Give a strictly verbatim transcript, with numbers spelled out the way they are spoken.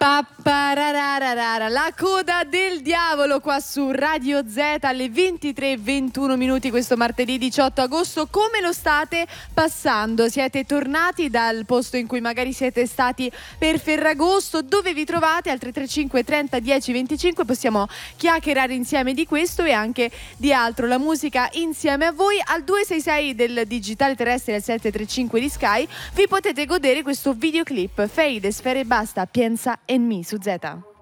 Papparararara, la coda del diavolo qua su Radio Z alle ventitré e ventuno minuti questo martedì diciotto agosto. Come lo state passando? Siete tornati dal posto in cui magari siete stati per Ferragosto? Dove vi trovate? Al tre tre cinque trenta dieci venticinque possiamo chiacchierare insieme di questo e anche di altro. La musica insieme a voi. Al due sei sei del digitale terrestre e al sette tre cinque di Sky vi potete godere questo videoclip Fade, Sfere e Basta, Piensa en mi su Z.